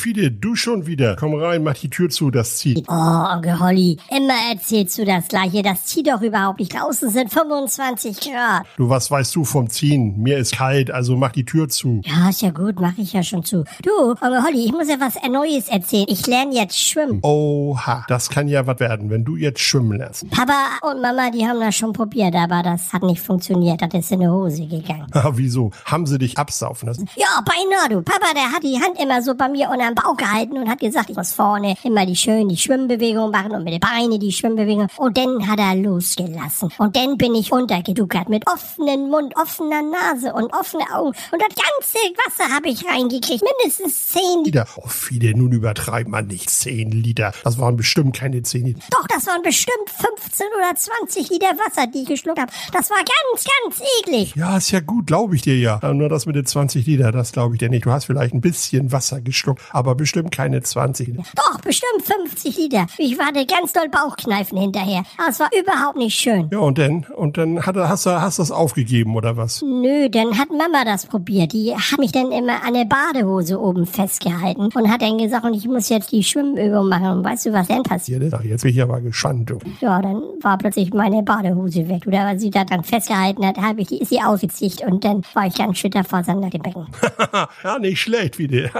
Fide, du schon wieder. Komm rein, mach die Tür zu, das zieht. Oh, Onkel Holly, immer erzählst du das Gleiche. Das zieht doch überhaupt nicht. Draußen sind 25 Grad. Du, was weißt du vom Ziehen? Mir ist kalt, also mach die Tür zu. Ja, ist ja gut, mach ich ja schon zu. Du, Onkel Holly, ich muss ja was Neues erzählen. Ich lerne jetzt schwimmen. Oha, das kann ja was werden, wenn du jetzt schwimmen lernst. Papa und Mama, die haben das schon probiert, aber das hat nicht funktioniert. Das ist in die Hose gegangen. Wieso? Haben sie dich absaufen lassen? Ja, beinahe, du. Papa, der hat die Hand immer so bei mir unterm Bauch gehalten und hat gesagt, ich muss vorne immer die Schwimmbewegung machen und mit den Beinen die Schwimmbewegung. Und dann hat er losgelassen. Und dann bin ich untergeduckert mit offenem Mund, offener Nase und offenen Augen. Und das ganze Wasser habe ich reingekriegt. Mindestens 10 Liter. Oh, Fide, nun übertreibt man nicht. 10 Liter. Das waren bestimmt keine 10 Liter. Doch, das waren bestimmt 15 oder 20 Liter Wasser, die ich geschluckt habe. Das war ganz, ganz eklig. Ja, ist ja gut, glaube ich dir ja. Aber nur das mit den 20 Liter, das glaube ich dir nicht. Du hast vielleicht ein bisschen Wasser geschluckt, aber bestimmt keine 20 Liter. Doch, bestimmt 50 Liter. Ich hatte ganz doll Bauchkneifen hinterher. Aber es war überhaupt nicht schön. Ja, und dann hast du das aufgegeben, oder was? Nö, dann hat Mama das probiert. Die hat mich dann immer an der Badehose oben festgehalten und hat dann gesagt, und ich muss jetzt die Schwimmübung machen. Und weißt du, was denn passiert? Ach, jetzt bin ich aber gespannt, du. Ja, dann war plötzlich meine Badehose weg. Oder weil sie da dann festgehalten hat, ist sie ausgezicht und dann war ich ganz schütter vor seinem Becken. Ja, nicht schlecht, wie der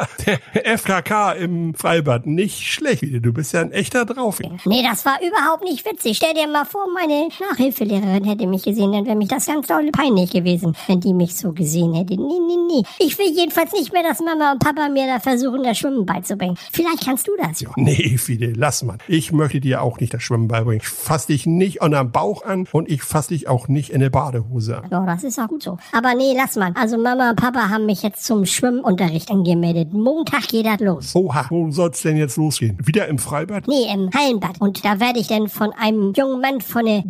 FKK im Freibad. Nicht schlecht, wie du bist ja ein echter drauf. Nee, das war überhaupt nicht witzig. Stell dir mal vor, meine Nachhilfelehrerin hätte mich gesehen, dann wäre mich das ganz doll peinlich gewesen, wenn die mich so gesehen hätte. Nee. Ich will jedenfalls nicht mehr, dass Mama und Papa mir da versuchen, das Schwimmen beizubringen. Vielleicht kannst du das. Ja, nee, Fide, lass mal. Ich möchte dir auch nicht das Schwimmen beibringen. Ich fass dich nicht unterm Bauch an und ich fass dich auch nicht in der Badehose an. Ja, das ist auch gut so. Aber nee, lass mal. Also Mama und Papa haben mich jetzt zum Schwimmunterricht angemeldet. Montag geht das los. Oha, wo soll's denn jetzt losgehen? Wieder im Freibad? Nee, im Hallenbad. Und da werde ich dann von einem jungen Mann von der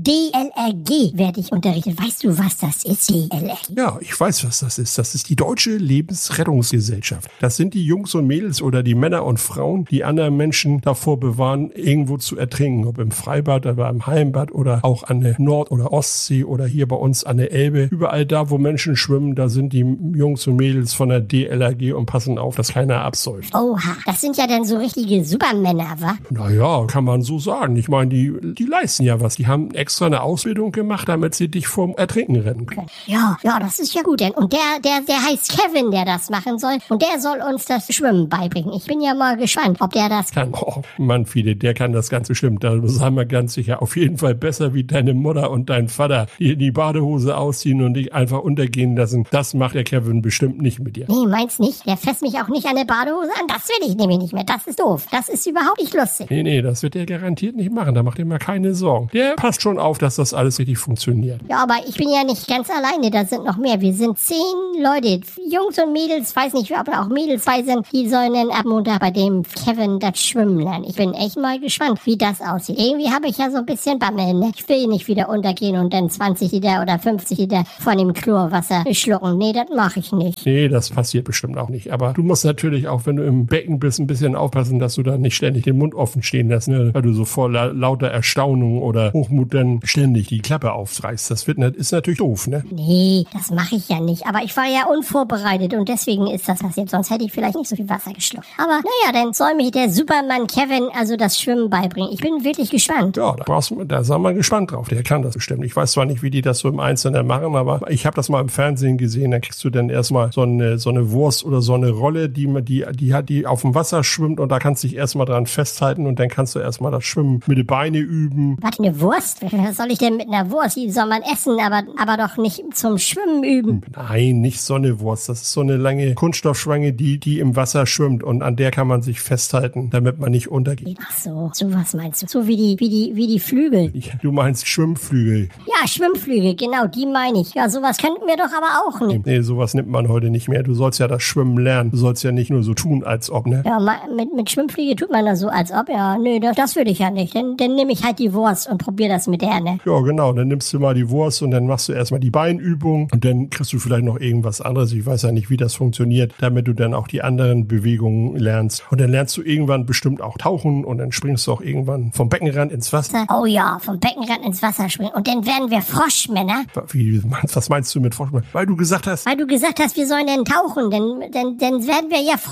DLRG werde ich unterrichtet. Weißt du, was das ist, DLRG? Ja, ich weiß, was das ist. Das ist die Deutsche Lebensrettungsgesellschaft. Das sind die Jungs und Mädels oder die Männer und Frauen, die anderen Menschen davor bewahren, irgendwo zu ertrinken. Ob im Freibad oder im Hallenbad oder auch an der Nord- oder Ostsee oder hier bei uns an der Elbe. Überall da, wo Menschen schwimmen, da sind die Jungs und Mädels von der DLRG und passen auf, dass keiner absäuft. Oha, das sind ja dann so richtige Supermänner, wa? Naja, kann man so sagen. Ich meine, die leisten ja was. Die haben extra eine Ausbildung gemacht, damit sie dich vom Ertrinken retten können. Ja, das ist ja gut. Und der heißt Kevin, der das machen soll. Und der soll uns das Schwimmen beibringen. Ich bin ja mal gespannt, ob der das kann. Oh, Mann, Fide, der kann das ganz bestimmt. Da sind wir ganz sicher. Auf jeden Fall besser wie deine Mutter und dein Vater, die die Badehose ausziehen und dich einfach untergehen lassen. Das macht der Kevin bestimmt nicht mit dir. Nee, meinst nicht? Der fässt mich auch nicht an der Badehose an. Das will ich nämlich nicht mehr. Das ist doof. Das ist überhaupt nicht lustig. Nee, das wird der garantiert nicht machen. Da macht ihr mal keine Sorgen. Der passt schon auf, dass das alles richtig funktioniert. Ja, aber ich bin ja nicht ganz alleine. Da sind noch mehr. Wir sind 10 Leute. Jungs und Mädels, weiß nicht, ob da auch Mädels bei sind. Die sollen dann ab Montag bei dem Kevin das Schwimmen lernen. Ich bin echt mal gespannt, wie das aussieht. Irgendwie habe ich ja so ein bisschen Bammel, ne? Ich will nicht wieder untergehen und dann 20 Liter oder 50 Liter von dem Chlorwasser schlucken. Nee, das mache ich nicht. Nee, das passiert bestimmt auch nicht. Aber du musst natürlich auch, wenn du im Becken bist, ein bisschen aufpassen, dass du da nicht ständig den Mund offen stehen lässt, ne? Weil du so vor lauter Erstaunung oder Hochmut dann ständig die Klappe aufreißt. Das ist natürlich doof, ne? Nee, das mache ich ja nicht. Aber ich war ja unvorbereitet und deswegen ist das passiert. Sonst hätte ich vielleicht nicht so viel Wasser geschluckt. Aber naja, dann soll mich der Supermann Kevin also das Schwimmen beibringen. Ich bin wirklich gespannt. Ja, da sind wir gespannt drauf. Der kann das bestimmt. Ich weiß zwar nicht, wie die das so im Einzelnen machen, aber ich habe das mal im Fernsehen gesehen. Da kriegst du dann erstmal so eine Wurst oder so eine Rolle, die auf dem Wasser schwimmt und da kannst du dich erstmal dran festhalten und dann kannst du erstmal das Schwimmen mit den Beinen üben. Was, eine Wurst? Was soll ich denn mit einer Wurst? Die soll man essen, aber doch nicht zum Schwimmen üben. Nein, nicht so eine Wurst. Das ist so eine lange Kunststoffschwange, die im Wasser schwimmt und an der kann man sich festhalten, damit man nicht untergeht. Ach so was meinst du? So wie die Flügel. Du meinst Schwimmflügel. Ja, Schwimmflügel, genau, die meine ich. Ja, sowas könnten wir doch aber auch nicht. Nee, sowas nimmt man heute nicht mehr. Du sollst ja das Schwimmen lernen. Du sollst ja nicht nur so tun, als ob, ne? Ja, mit Schwimmflügel tut man das so, als ob. Ja, nö, das würde ich ja nicht. Dann nehme ich halt die Wurst und probiere das mit der, ne? Ja, genau. Dann nimmst du mal die Wurst und dann machst du erstmal die Beinübung und dann kriegst du vielleicht noch irgendwas anderes. Ich weiß ja nicht, wie das funktioniert, damit du dann auch die anderen Bewegungen lernst. Und dann lernst du irgendwann bestimmt auch tauchen und dann springst du auch irgendwann vom Beckenrand ins Wasser. Oh ja, vom Beckenrand ins Wasser springen. Und dann werden wir Froschmänner. Was meinst du mit Froschmänner? Weil du gesagt hast, wir sollen dann tauchen, dann werden wir ja Froschmänner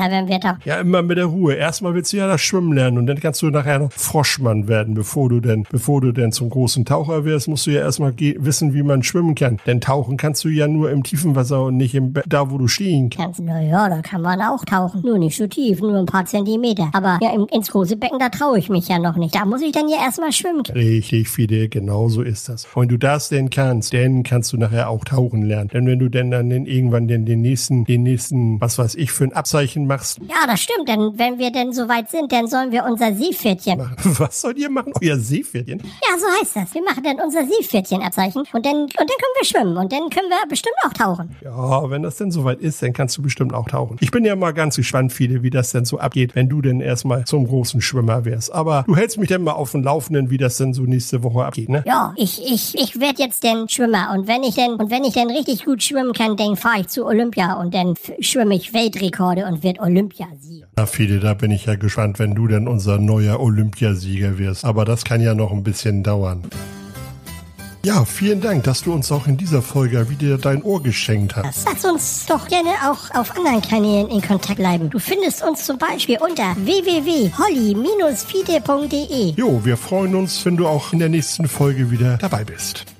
erstmal, wenn wir da... Ja, immer mit der Ruhe. Erstmal willst du ja das Schwimmen lernen und dann kannst du nachher noch Froschmann werden, bevor du denn zum großen Taucher wirst, musst du ja erstmal wissen, wie man schwimmen kann. Denn tauchen kannst du ja nur im tiefen Wasser und nicht da, wo du stehen kannst. Naja, da kann man auch tauchen. Nur nicht so tief, nur ein paar Zentimeter. Aber ja, ins große Becken, da traue ich mich ja noch nicht. Da muss ich dann ja erstmal schwimmen können. Richtig, Fide, genau so ist das. Und wenn du das denn kannst, dann kannst du nachher auch tauchen lernen. Denn wenn du dann irgendwann den nächsten, was weiß ich, für ein Abzeichen machst. Ja, das stimmt, denn wenn wir denn soweit sind, dann sollen wir unser Seepferdchen machen. Was sollt ihr machen? Euer Seepferdchen? Ja, so heißt das. Wir machen dann unser Seepferdchen-Abzeichen und dann können wir schwimmen und dann können wir bestimmt auch tauchen. Ja, wenn das denn soweit ist, dann kannst du bestimmt auch tauchen. Ich bin ja mal ganz gespannt, Fide, wie das denn so abgeht, wenn du denn erstmal zum großen Schwimmer wärst. Aber du hältst mich dann mal auf dem Laufenden, wie das denn so nächste Woche abgeht, ne? Ja, ich werde jetzt denn Schwimmer und wenn ich denn richtig gut schwimmen kann, dann fahre ich zu Olympia und dann schwimme ich Weltrekorde und wird Olympiasieger. Na Fide, da bin ich ja gespannt, wenn du denn unser neuer Olympiasieger wirst. Aber das kann ja noch ein bisschen dauern. Ja, vielen Dank, dass du uns auch in dieser Folge wieder dein Ohr geschenkt hast. Lass uns doch gerne auch auf anderen Kanälen in Kontakt bleiben. Du findest uns zum Beispiel unter www.holly-fide.de. Jo, wir freuen uns, wenn du auch in der nächsten Folge wieder dabei bist.